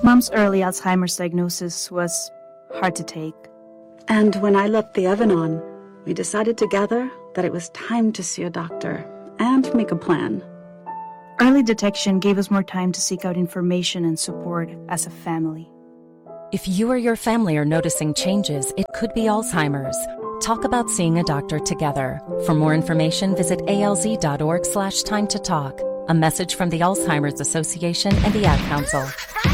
Mom's early Alzheimer's diagnosis was hard to take. And when I left the Evanon, we decided together that it was time to see a doctor and make a plan. Early detection gave us more time to seek out information and support as a family. If you or your family are noticing changes, it could be Alzheimer's. Talk about seeing a doctor together. For more information, visit alz.org/time to talk. A message from the Alzheimer's Association and the Ad Council.